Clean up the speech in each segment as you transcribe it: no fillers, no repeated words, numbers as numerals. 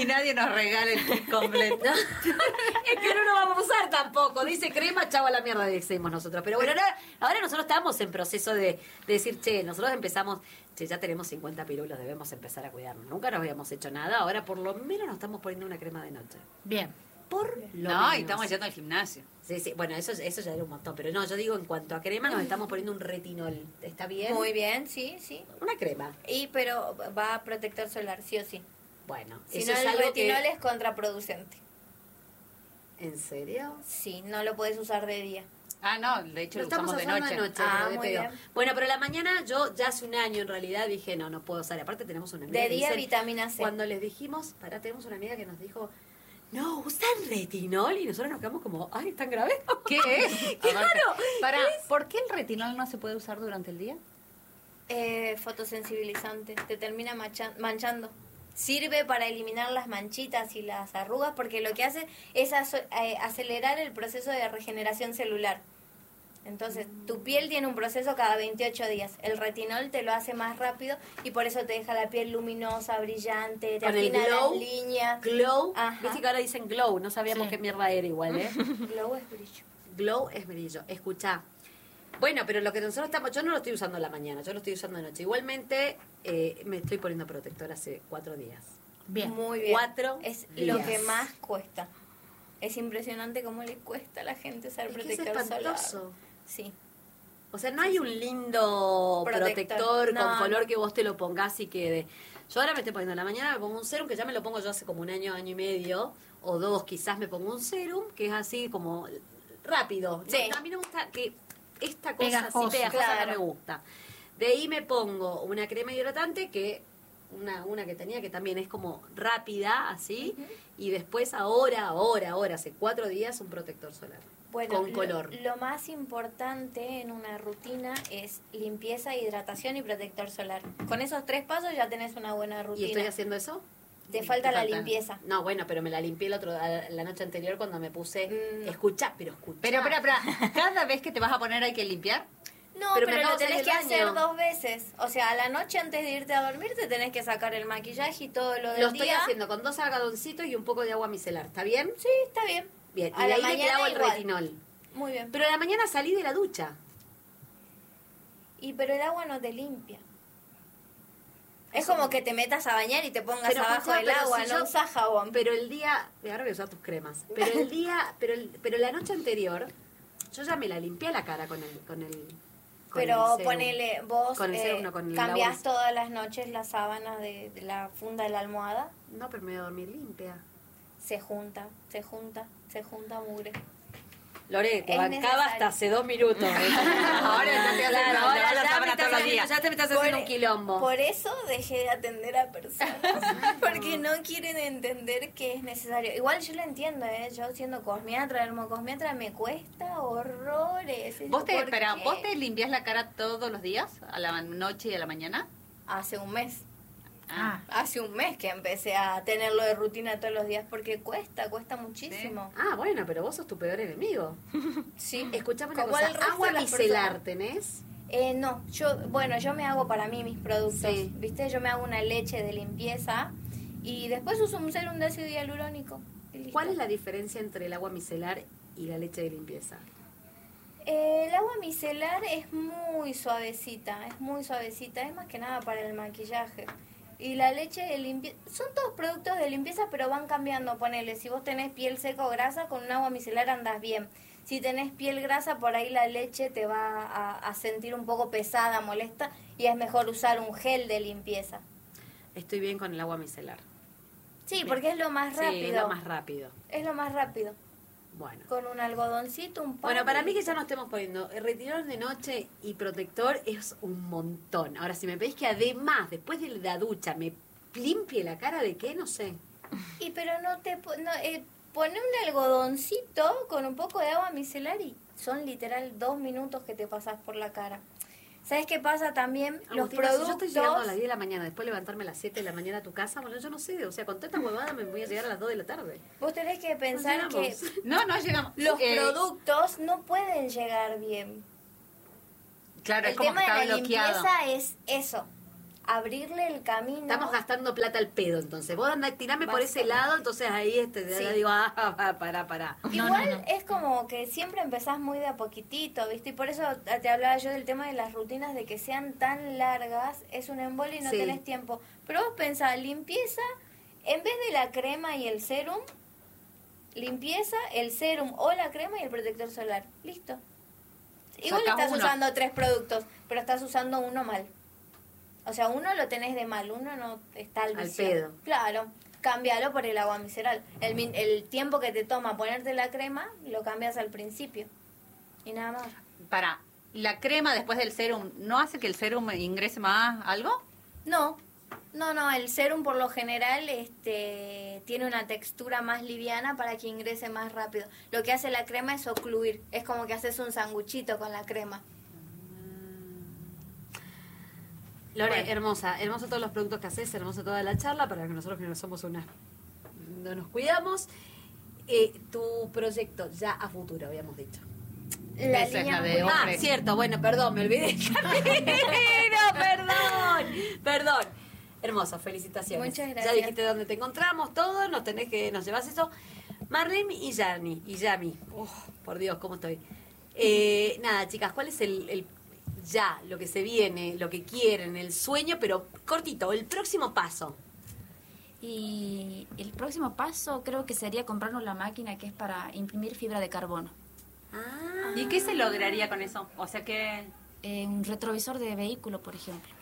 Y nadie nos regala el kit completo. Es que no lo vamos a usar tampoco. Dice crema, chavo a la mierda, decimos nosotros. Pero bueno, ahora nosotros estamos en proceso de decir, che, nosotros empezamos, che, ya tenemos 50 pirulos, debemos empezar a cuidarnos. Nunca nos habíamos hecho nada, ahora por lo menos nos estamos poniendo una crema de noche. Bien. Por lo No, menos. y estamos yendo al gimnasio. Sí, sí, bueno, eso ya era un montón. Pero no, yo digo, en cuanto a crema, nos estamos poniendo un retinol. ¿Está bien? Muy bien, sí, sí. Una crema. Pero va a protector solar, sí o sí. Bueno, Si eso no, es el algo retinol que... es contraproducente. ¿En serio? Sí, no lo puedes usar de día. Ah, no, de hecho Lo lo estamos usamos de usando noche. Ah, pero de muy pedo. bien. Bueno, pero la mañana yo ya hace un año en realidad dije, no puedo usar. Aparte tenemos una amiga De que día, dice, vitamina C. cuando les dijimos, tenemos una amiga que nos dijo, no, usan retinol, y nosotros nos quedamos como, ay, ¿tan grave? ¿Qué es? ¡Qué A ver, raro! ¿Por qué el retinol no se puede usar durante el día? Fotosensibilizante, te termina manchando. Sirve para eliminar las manchitas y las arrugas porque lo que hace es acelerar el proceso de regeneración celular. Entonces, tu piel tiene un proceso cada 28 días. El retinol te lo hace más rápido y por eso te deja la piel luminosa, brillante, te Con el afina glow, las líneas. Glow, Ajá. viste que ahora dicen glow, no sabíamos Sí. qué mierda era igual, ¿eh? Glow es brillo. Glow es brillo. Escuchá. Bueno, pero lo que nosotros estamos, yo no lo estoy usando a la mañana, yo lo estoy usando de noche. Igualmente, me estoy poniendo protector hace 4 días. Bien. Muy bien. 4 es días. lo que más cuesta. Es impresionante cómo le cuesta a la gente usar Es que es protector solar. espantoso. Sí. O sea, no hay un lindo protector No. con color que vos te lo pongas y quede. Yo ahora me estoy poniendo en la mañana, me pongo un serum, que ya me lo pongo yo hace como un año, año y medio, o 2 quizás me pongo un serum, que es así como rápido. Sí. No, a mí no me gusta que esta cosa Pegajoso. así pegajosa Claro. no me gusta. De ahí me pongo una crema hidratante que... Una que tenía que también es como rápida, así, y después ahora, hace 4 días, un protector solar. Bueno, con color. Lo más importante en una rutina es limpieza, hidratación y protector solar. Con esos 3 pasos ya tenés una buena rutina. ¿Y estoy haciendo eso? Te falta la limpieza. No, bueno, pero me la limpié la noche anterior cuando me puse... Escucha. Pero, espera, ¿cada vez que te vas a poner hay que limpiar? No, Pero pero, me acabo lo de tenés hacer que el hacer baño. 2 veces. O sea, a la noche antes de irte a dormir te tenés que sacar el maquillaje y todo lo del Lo estoy día. haciendo con 2 algodoncitos y un poco de agua micelar, ¿está bien? Sí, está bien. Bien, A y de la ahí me mañana clavo el igual. retinol. Muy bien. Pero a la mañana salí de la ducha. Pero el agua no te limpia. Es como que te metas a bañar y te pongas Pero, abajo escuchá, del pero agua, si no yo- usás jabón. Pero el día... Ahora voy a usar tus cremas. Pero el día... pero la noche anterior, yo ya me la limpié la cara con el Pero serum. ponele, vos Con el serum, no, con el cambiás agua. todas las noches las sábanas de la funda de la almohada. No, pero me voy a dormir limpia. Se junta mugre. Lore, te Es bancaba necesario. hasta hace 2 minutos. Ahora ya te hacen Claro, la ahora ya sábana me estás todos los haciendo- días. ya te me estás haciendo un quilombo. Por eso dejé de atender a personas. Porque no quieren entender que es necesario. Igual yo lo entiendo, yo siendo cosmiatra, dermocosmiatra, me cuesta horrores. ¿Vos ¿Por qué? te limpias la cara todos los días? ¿A la noche y a la mañana? Hace un mes. Ah. Hace un mes que empecé a tenerlo de rutina todos los días porque cuesta muchísimo. Ah, bueno, pero vos sos tu peor enemigo. Sí. Escuchame una Como cosa, el resto ¿agua de las micelar personas. tenés? No, yo me hago para mí mis productos, Sí. ¿viste? Yo me hago una leche de limpieza y después uso un serum de ácido hialurónico. y listo. ¿Cuál es la diferencia entre el agua micelar y la leche de limpieza? El agua micelar es muy suavecita, es más que nada para el maquillaje. Y la leche de limpieza, son todos productos de limpieza, pero van cambiando, ponele, si vos tenés piel seca o grasa, con un agua micelar andás bien. Si tenés piel grasa, por ahí la leche te va a sentir un poco pesada, molesta, y es mejor usar un gel de limpieza. Estoy bien con el agua micelar. Sí, Bien. porque es lo más rápido. Sí, es lo más rápido. Es lo más rápido. Bueno. Con un algodoncito, un pan. Bueno, para mí que ya no estemos poniendo el retinol de noche y protector es un montón. Ahora, si me pedís que además, después de la ducha, me limpie la cara, ¿de qué? No sé. Y pero no te... Pone un algodoncito con un poco de agua micelar y son literal 2 minutos que te pasas por la cara. ¿Sabes qué pasa también? Los Agustina, si yo estoy llegando a productos... las 10 de la mañana, después levantarme a las 7 de la mañana a tu casa, bueno, yo no sé, o sea, con tanta huevada me voy a llegar a las 2 de la tarde. Vos tenés que pensar No que llegamos. No llegamos. los productos no pueden llegar bien. Claro, El es como que tema está de la bloqueado. limpieza es eso. abrirle el camino. Estamos gastando plata al pedo, entonces. Vos tirame por ese lado, entonces ahí ya digo, pará. Igual es como que siempre empezás muy de a poquitito, ¿viste? Y por eso te hablaba yo del tema de las rutinas, de que sean tan largas, es un embole y no tenés tiempo. Pero vos pensás, limpieza, en vez de la crema y el serum, limpieza, el serum o la crema y el protector solar. Listo. Igual Sacás estás uno. usando 3 productos, pero estás usando uno mal. O sea, uno lo tenés de mal, uno no está al vicio. pedo. Claro, cámbialo por el agua micelar. El tiempo que te toma ponerte la crema, lo cambias al principio. Y nada más. Para, la crema después del serum, ¿no hace que el serum ingrese más algo? No, el serum por lo general tiene una textura más liviana para que ingrese más rápido. Lo que hace la crema es ocluir, es como que haces un sanguchito con la crema. Lore, Bueno. hermoso todos los productos que haces, hermosa toda la charla, para que nosotros que no somos no nos cuidamos. Tu proyecto ya a futuro, habíamos dicho. La Esa es línea la de muy- hombre. Cierto, bueno, perdón, me olvidé. Perdón. Hermoso, felicitaciones. Muchas Ya gracias. dijiste dónde te encontramos, todo, nos llevas eso. Marlene y Yami. Por Dios, ¿cómo estoy? Nada, chicas, ¿cuál es lo que se viene, lo que quieren, el sueño, pero cortito, el próximo paso? Y el próximo paso creo que sería comprarnos la máquina que es para imprimir fibra de carbono. ¿Y qué se lograría con eso? O sea que... Un retrovisor de vehículo, por ejemplo.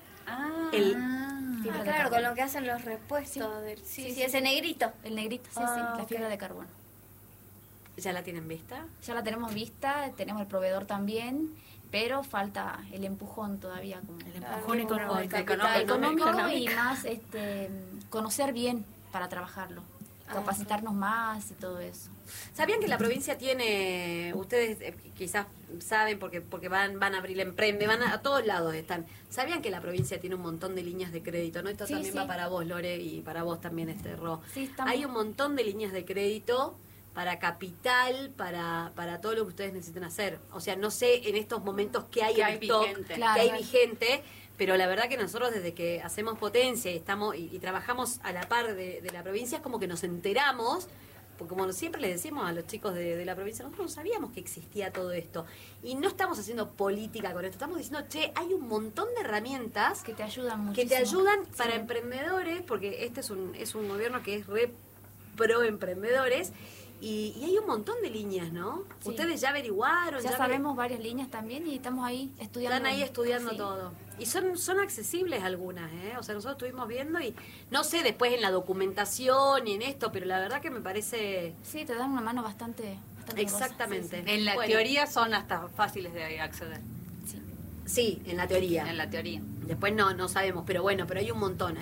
claro, Fibra de carbono. con lo que hacen los repuestos. Sí, ese negrito. El negrito, sí, Ah, la ok. fibra de carbono. ¿Ya la tienen vista? Ya la tenemos vista, tenemos el proveedor también, pero falta el empujón todavía. Como El empujón Claro, el económico y más conocer bien para trabajarlo, Ah, capacitarnos más y todo eso. ¿Sabían que la provincia tiene, ustedes quizás saben porque van a abrir Emprende, van a todos lados están? ¿Sabían que la provincia tiene un montón de líneas de crédito? ¿No? Esto Sí, también sí. va para vos, Lore, y para vos también, Ro. Sí, estamos- Hay un montón de líneas de crédito para capital, para todo lo que ustedes necesiten hacer. O sea, no sé en estos momentos qué hay ¿Qué en hay stock, vigente? Claro. qué hay vigente, pero la verdad que nosotros desde que hacemos potencia y estamos y trabajamos a la par de la provincia es como que nos enteramos, porque como siempre les decimos a los chicos de la provincia, nosotros no sabíamos que existía todo esto. Y no estamos haciendo política con esto, estamos diciendo, che, hay un montón de herramientas Que te ayudan mucho. que te ayudan para emprendedores, porque este es un gobierno que es re pro emprendedores, y hay un montón de líneas, ¿no? Sí. Ustedes ya averiguaron, Ya sabemos varias líneas también y estamos ahí estudiando. están ahí estudiando Sí. todo. Y son accesibles algunas, ¿eh? O sea, nosotros estuvimos viendo y no sé después en la documentación y en esto, pero la verdad que me parece Sí, te dan una mano bastante exactamente. grosa. En la Bueno, teoría son hasta fáciles de acceder. Sí, sí. Sí, en la teoría. En la teoría. Después no sabemos, pero bueno, pero hay un montón.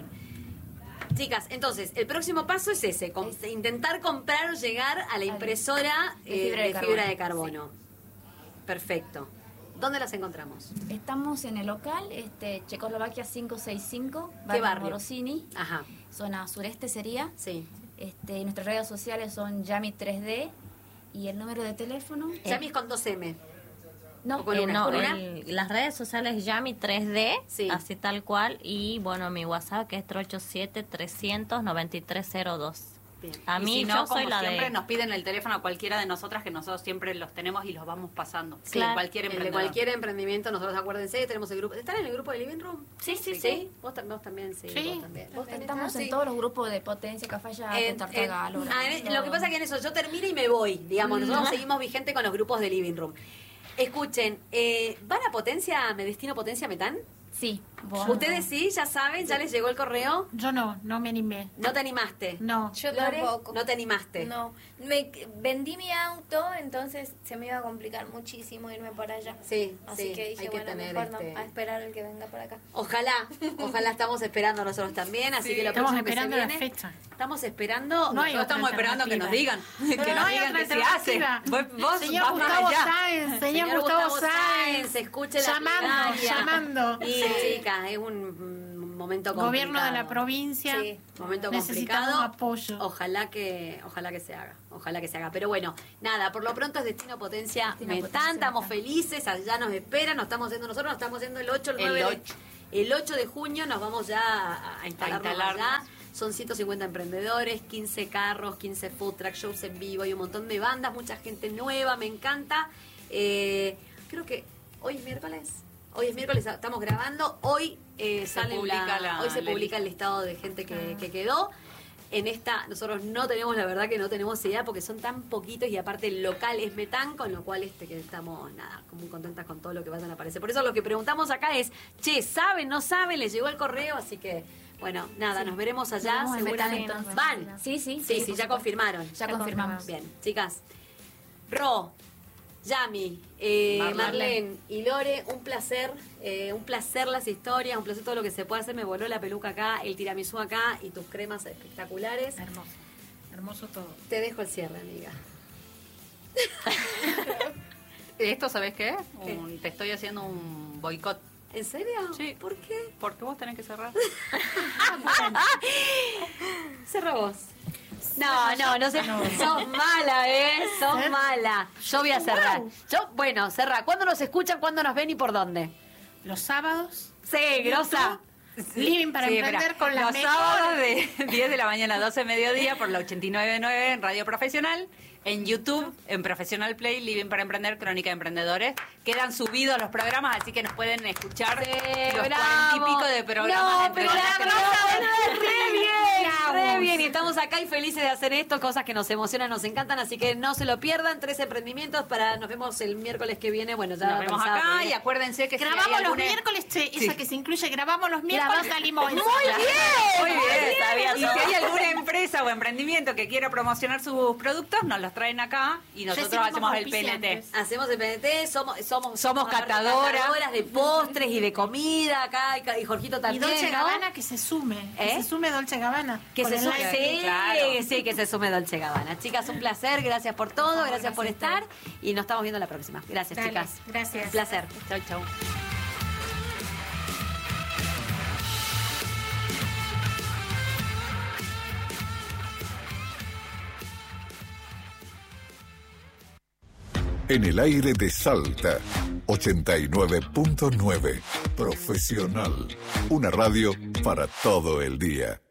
Chicas, entonces, el próximo paso es ese, intentar comprar o llegar a la impresora de fibra de carbono. carbono. Perfecto. ¿Dónde las encontramos? Estamos en el local, Checoslovaquia 565, ¿Qué barrio? Morosini, Ajá, zona sureste sería. sí. Nuestras redes sociales son Yami 3D y el número de teléfono. Yami es con 2M. No, o con una. No, ¿Con una? las redes sociales Yami 3D, Sí. así tal cual, y bueno, mi WhatsApp que es 387-300-9302. Bien. A Y mí si no, yo soy como la siempre, de... nos piden el teléfono a cualquiera de nosotras, que nosotros siempre los tenemos y los vamos pasando. Sí, Claro. Cualquier El de emprendedor. cualquier emprendimiento, nosotros acuérdense, tenemos el grupo. ¿Están en el grupo de Living Room? Sí, sí, ¿Sí? sí. Vos también, sí. Sí. Vos también. ¿Vos también? Estamos Ah, en sí. todos los grupos de Potencia, Cafayate, Tartagalo. Lo que pasa es que en eso yo termino y me voy, digamos, nosotros seguimos vigente con los grupos de Living Room. Escuchen, ¿van a Potencia, me destino Potencia Metán? Sí, vos. Ustedes sí, ya saben, ya les llegó el correo. Yo no me animé. No te animaste. No. Yo Lore, tampoco. No te animaste. No, vendí mi auto, entonces se me iba a complicar muchísimo irme para allá. Sí, Así sí, que dije, hay que bueno, tener mejor no, a esperar el que venga para acá. Ojalá estamos esperando nosotros también, así que lo Estamos próximo que se esperando la viene, fecha. Estamos esperando. No hay Nosotros otra estamos esperando que nos digan. alternativa. Que No nos hay digan otra que se hace. alternativa. Vos Señor vas para Gustavo allá. Sáenz, señor Gustavo Sáenz, escuche la llamando, plegaria. llamando. Y chicas, es un momento complicado. Gobierno de la provincia, Sí. Momento necesitamos complicado. apoyo. Ojalá que se haga. Pero bueno, nada, por lo pronto es Destino Potencia. Destino Metán, Potencia, estamos Metán. felices, allá nos esperan, nos estamos haciendo nosotros, nos estamos haciendo el 8, el El 9, El 8 de junio nos vamos ya a instalarnos allá. instalarnos. Son 150 emprendedores, 15 carros, 15 food truck shows en vivo, hay un montón de bandas, mucha gente nueva, me encanta. Creo que hoy es miércoles. Hoy es miércoles, estamos grabando. Hoy publica se publica el listado de gente que quedó. En esta, nosotros no tenemos, la verdad que no tenemos idea porque son tan poquitos y aparte el local es Metán, con lo cual que estamos, nada, muy contentas con todo lo que vayan a aparecer. Por eso lo que preguntamos acá es, che, ¿saben, no saben? ¿Les llegó el correo? Así que, bueno, nada, nos veremos allá. Nos vemos en Seguramente. Metán, entonces. ¿Van? Sí, sí. Sí, por ya supuesto. confirmaron. Ya confirmamos. Bien, chicas. Ro, Yami, Marlene y Lore, un placer las historias, un placer todo lo que se puede hacer. Me voló la peluca acá, el tiramisú acá y tus cremas espectaculares. Hermoso. Hermoso todo. Te dejo el cierre, amiga. ¿Esto sabés qué? ¿Qué? Te estoy haciendo un boicot. ¿En serio? Sí. ¿Por qué? ¿Por qué vos tenés que cerrar? Cerra vos. No sé. Sos mala, sos mala. Yo voy a cerrar. Bueno, cerra. ¿Cuándo nos escuchan? ¿Cuándo nos ven y por dónde? Los sábados, Sí, grosa. Living para emprender con la los mejor. sábados de 10 de la mañana a 12 de mediodía por la 89.9 en Radio Profesional, en YouTube, en Profesional Play, Living para Emprender, Crónica de Emprendedores. Quedan subidos los programas, así que nos pueden escuchar los 40 y pico de programas. No, pero la re bien. Y estamos acá y felices de hacer esto, cosas que nos emocionan, nos encantan, así que no se lo pierdan. 3 emprendimientos nos vemos el miércoles que viene. Bueno, ya Nos vemos pensaba acá que y acuérdense que Grabamos si hay los alguna- miércoles, che, Sí. esa que se incluye, grabamos los miércoles, salimos. Muy Muy bien. bien. Y si hay alguna empresa o emprendimiento que quiera promocionar sus productos, nos los traen acá y nosotros Recibimos hacemos el auspiciantes. PNT. Hacemos el PNT, somos catadoras. de postres y de comida acá, y Jorgito Y también, Dolce ¿no? Gabbana que se sume. ¿Eh? Que se sume Dolce Gabbana. Que con se el sume, live. sí, claro. sí, que se sume Dolce Gabbana. Chicas, un placer, gracias por todo, favor, gracias por gracias estar y nos estamos viendo la próxima. Gracias, Dale, chicas. gracias. Un placer. Chau, chau. En el aire de Salta, 89.9. Profesional. Una radio para todo el día.